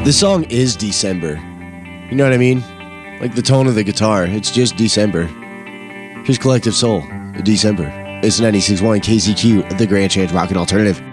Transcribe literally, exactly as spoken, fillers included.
This song is December. You know what I mean? Like the tone of the guitar. It's just December. Here's Collective Soul, December. It's ninety-six point one K Z Q, the Grand Chance Rocket Alternative.